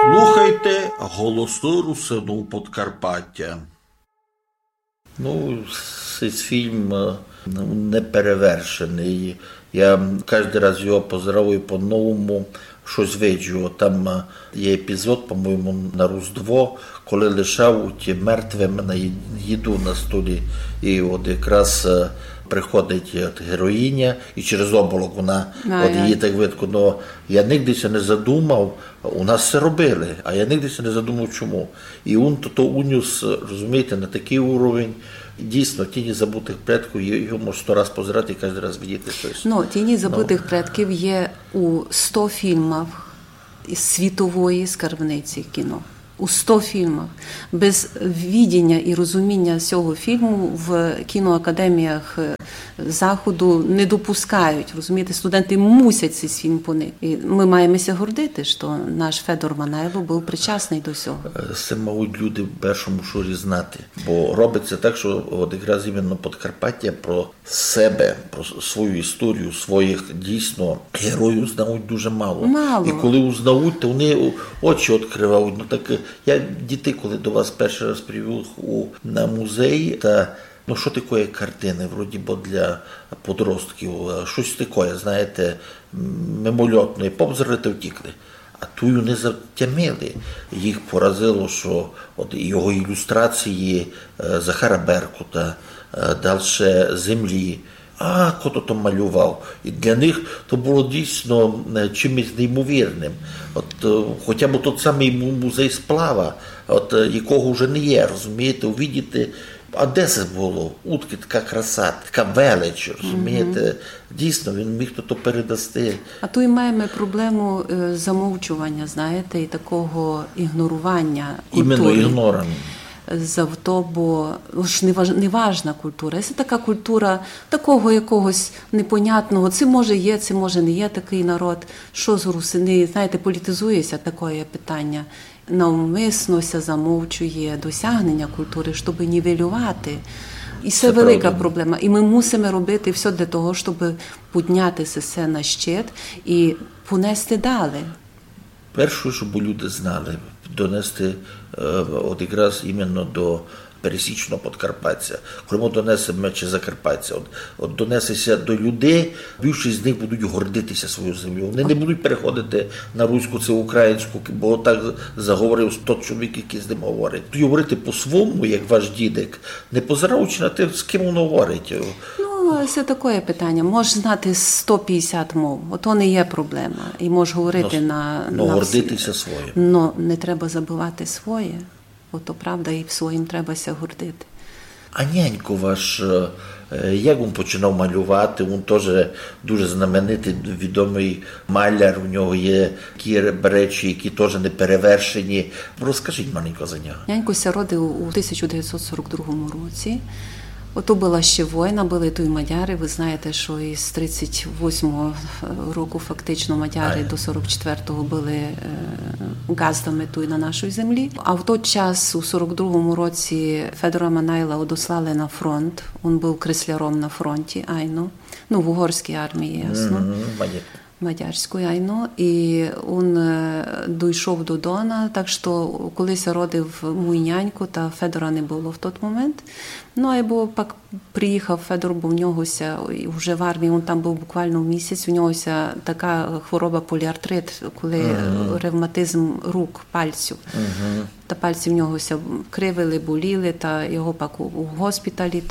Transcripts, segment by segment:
Слухайте голосну русину Подкарпаття. Цей фільм неперевершений. Я кожен раз його позираю по-новому, щось виджу. Там є епізод, по-моєму, на Русь-2, коли лишав мертвим на їду на столі. І от якраз приходить героїня, і через оболок вона, її так видко. Но я нігдеся не задумав, у нас все робили, а я нігдеся не задумав, чому. І він то уніс, розумієте, на такий уровень. Дійсно, «Тіні забутих предків», його можна 100 раз позирати і кожен раз видіти щось. «Тіні забутих предків» є у 100 фільмах із світової скарбниці кіно. У 100 фільмах. Без відіння і розуміння цього фільму в кіноакадеміях Заходу не допускають. Розумієте, студенти мусять цей фільм поникати. І ми маємося гордити, що наш Федор Манайло був причасний до цього. Це, мабуть, люди в першому шурі знати. Бо робиться так, що от якраз іменно Подкарпаття про себе, про свою історію, своїх дійсно героїв знають дуже мало. І коли узнають, то вони очі відкривають. Так я дітей, коли до вас перший раз привів на музей, та що таке картини, вроді бо для подростків, щось таке, знаєте, мимольотне, повзрити втікли. А тую не затямили. Їх поразило, що от його ілюстрації Захара Беркута, далі «Землі». Хто то малював. І для них то було дійсно чимось неймовірним. Хоча б той самий музей сплава, якого вже не є, розумієте, увидіти. А де це було? Утки, така краса, така велич, розумієте? Дійсно, він міг то передасти. А то й маємо проблему замовчування, знаєте, і такого ігнорування культури. Іменно ігнором. Бо ж неважна культура. Це така культура такого якогось непонятного. Це може є, це може не є такий народ. Що з русини, знаєте, політизується таке питання. Навмисно замовчує досягнення культури, щоб нівелювати. І це велика проблема. І ми мусимо робити все для того, щоб підняти це на щит і понести далі. Перше, щоб люди знали, донести от якраз іменно до пересічного подкарпатця. Коли ми донесемо чи закарпатця, от донесеться до людей, більшість з них будуть гордитися своєю землею. Вони не будуть переходити на руську, це українську, бо так заговорив той чоловік, який з ним говорить. Будуть говорити по-своєму, як ваш дідик, не позираючи на те, з ким він говорить. Це таке питання. Можеш знати 150 мов, ото не є проблема. І можеш говорити на гордитися своїм. Но не треба забувати своє. Ото правда, і своїм требася гордити. А нянько ваш, як він починав малювати? Він теж дуже знаменитий, відомий маляр. У нього є такі речі, які теж не перевершені. Розкажіть маленько за нього. Нянько родив у 1942 році. Ото була ще війна, були тут мадяри. Ви знаєте, що із 38-го року фактично мадяри до 44-го були газдами тут на нашій землі. А в той час, у 42-му році, Федора Манайла одослали на фронт. Він був кресляром на фронті, в угорській армії, ясно. Мадярською, і він дійшов до Дона, так що колись родив мій няньку, та Федора не було в той момент. Або пак приїхав Федор, бо в нього вже в армії, він там був буквально місяць, у нього така хвороба поліартрит, коли ревматизм рук, пальців. Та пальці в нього кривили, боліли, та його пак у госпіталі,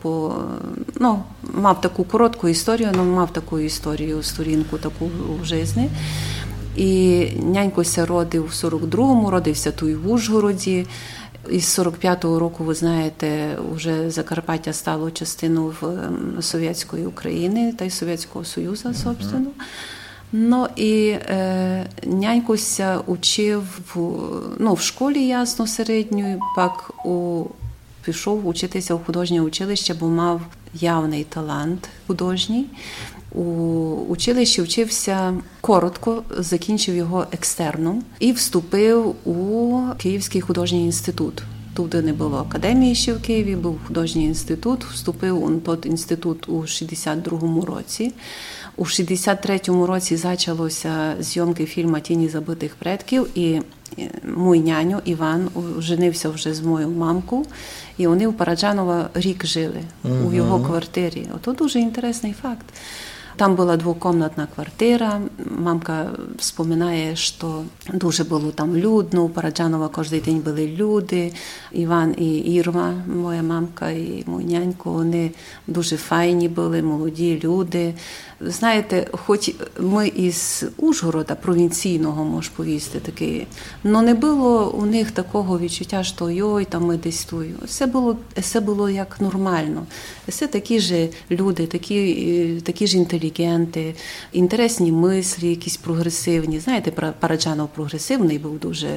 мав таку коротку історію, але мав таку історію, сторінку таку в житті. І нянькося родив в 42-му, родився тут в Ужгороді. Із 45-го року, ви знаєте, вже Закарпаття стало частиною Совєтської України та й Совєтського Союзу, собственно. І нянькося учив в школі, ясно, середньої, пак пішов учитися в художнє училище, бо мав явний талант художній. У училищі вчився коротко, закінчив його екстерном і вступив у Київський художній інститут. Тут не було академії ще в Києві, був художній інститут. Вступив у той інститут у 62-му році. У 63-му році почалося зйомки фільму «Тіні забутих предків», і мій няню Іван женився вже з моєю мамкою, і вони у Параджанова рік жили у його квартирі. Ото дуже інтересний факт. Там була двокомнатна квартира. Мамка вспоминає, що дуже було там людно. У Параджанова кожен день були люди. Іван і Ірма, моя мамка і мій нянько, вони дуже файні були, молоді люди. Знаєте, хоч ми із Ужгорода, провінційного, можу повісти, такий, але не було у них такого відчуття, що йой, там ми десь тут. Все було як нормально. Все такі ж люди, такі ж інтелігенти, інтересні мислі, якісь прогресивні. Знаєте, Параджанов прогресивний був дуже,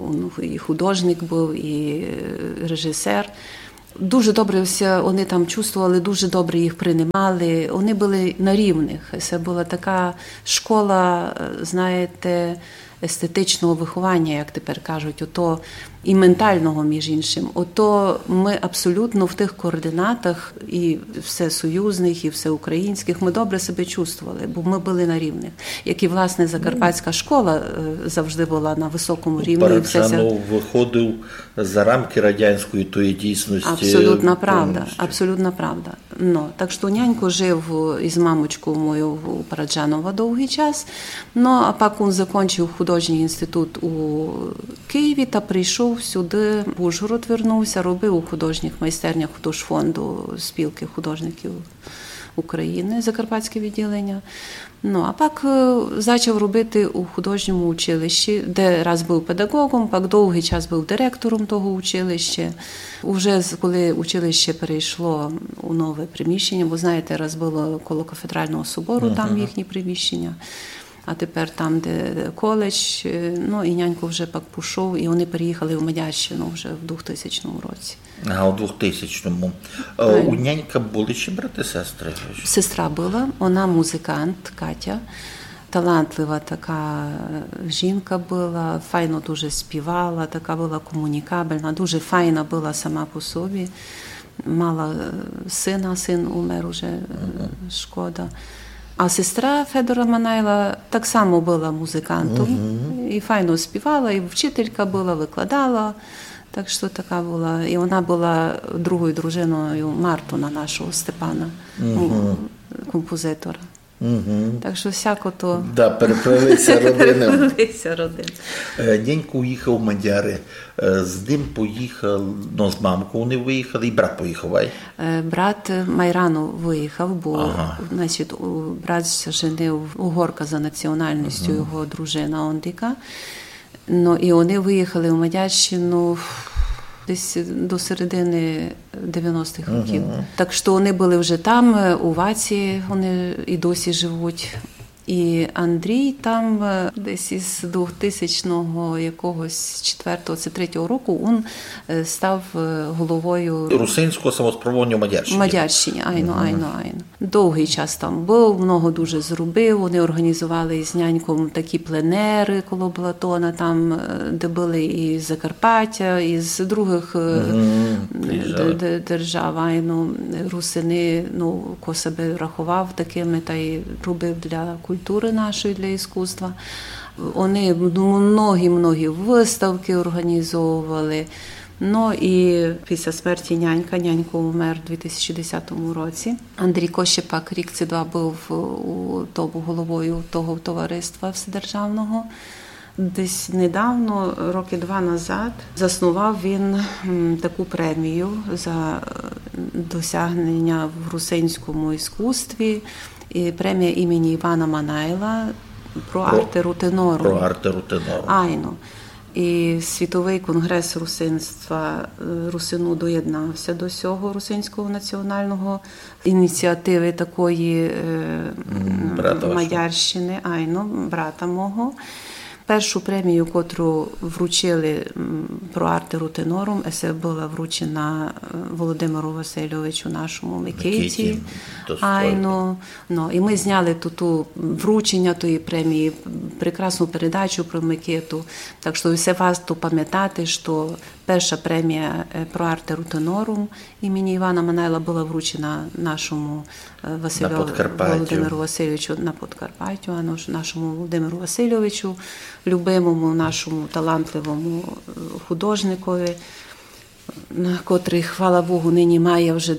і художник був, і режисер. Дуже добре все вони там чувствували, дуже добре їх приймали. Вони були на рівних. Це була така школа, знаєте, естетичного виховання, як тепер кажуть, ото і ментального, між іншим. Ото ми абсолютно в тих координатах і всесоюзних, і всеукраїнських, ми добре себе чувствували, бо ми були на рівних. Як і, власне, Закарпатська школа завжди була на високому рівні. Параджанов виходив за рамки радянської тої дійсності. Абсолютно правда, абсолютно правда. Так що нянько жив із мамочкою мою у Параджанова довгий час, а пак він закінчив художній інститут у Києві та прийшов сюди, в Ужгород вернувся, робив у художніх майстернях художфонду спілки художників України, Закарпатське відділення. А пак почав робити у художньому училищі, де раз був педагогом, пак довгий час був директором того училища. Уже коли училище перейшло у нове приміщення, бо знаєте, раз було коло кафедрального собору, там їхні приміщення, а тепер там, де коледж, і нянько вже пак пішов, і вони переїхали в Мадярщину вже в 2000 році. У 2000-му. У нянька були ще брати-сестри? Сестра була, вона музикант, Катя. Талантлива така жінка була, файно дуже співала, така була комунікабельна, дуже файна була сама по собі. Мала сина, син умер уже, шкода. А сестра Федора Манайла так само була музикантом, і файно співала, і вчителька була, викладала. Так що така була. І вона була другою дружиною Мартуна, нашого Степана, композитора. Так що всяко то... Переплилися родини. Нянько уїхав в Мадяри. З ним поїхав, з мамкою вони виїхали, і брат поїхав. Брат майрано виїхав, бо брат женив угорка за національністю, його дружина Ондика. І вони виїхали в Мадярщину десь до середини 90-х років. Так що вони були вже там, у Ваці, вони і досі живуть. І Андрій там десь із 2000-го якогось 4-3 року він став головою Русинського самоспроводження в Мадярщині. Мадярщині, айно. Довгий час там був, много дуже зробив. Вони організували з няньком такі пленери коло Платона, там, де були і з Закарпаття, і з других держав. Айно, русини, ко себе рахував такими, та й робив для культури нашої, для іскусства. Вони многі виставки організовували. І після смерті нянько умер у 2010 році. Андрій Кощепак рік чи два був головою того товариства вседержавного. Десь недавно, роки 2 назад, заснував він таку премію за досягнення в русинському іскусстві. І премія імені Івана Манайла про артеру тенору. Айно. І Світовий конгрес русинства, русину доєднався до цього русинського національного ініціативи такої Мадярщини, брата мого. Першу премію, котру вручили про артеру тенорум, це була вручена Володимиру Васильовичу, нашому Микиті. І ми зняли ту вручення тої премії, прекрасну передачу про Микиту. Так що все варто пам'ятати, що Перша премія про арте рутенорум імені Івана Манайла була вручена нашому Володимиру Васильовичу на Подкарпаттю, нашому Володимиру Васильовичу, любимому нашому талантливому художникові, котрий, хвала Богу, нині має вже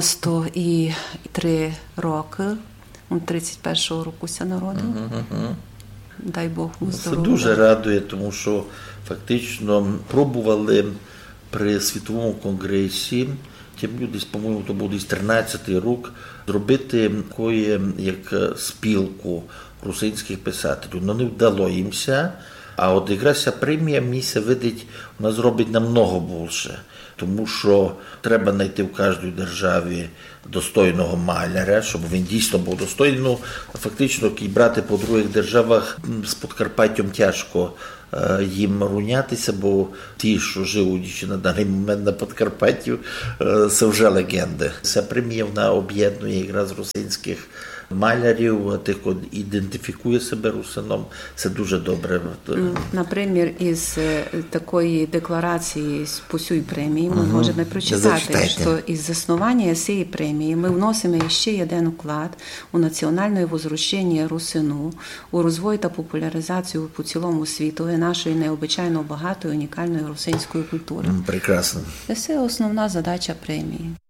93 роки. Він 31-го року ся народив. Дай Бог му здоров'я. Це дуже радує, тому що фактично пробували при Світовому конгресі, ті люди, по-моєму, то був десь 13-й рік, зробити такої, як спілку русинських писателів. Но не вдало їмся, а от якраз ця премія, мені се видить, вона зробить намного більше. Тому що треба знайти в кожній державі достойного маляра, щоб він дійсно був достойний. Ну, фактично, і брати по других державах з Подкарпаттям тяжко їм рунятися, бо ті, що живуть на даний момент на Подкарпатті, це вже легенди. Ця премія, вона об'єднує якраз русинських малярів, тих, хто ідентифікує себе русином. Це дуже добре. Наприклад, із такої декларації по цій премії ми можемо прочитати, що із заснування цієї премії ми вносимо ще один вклад у національне возвращення русину, у розвой та популяризацію по цілому світу нашої необичайно багатої унікальної русинської культури. Прекрасно. Це основна задача премії.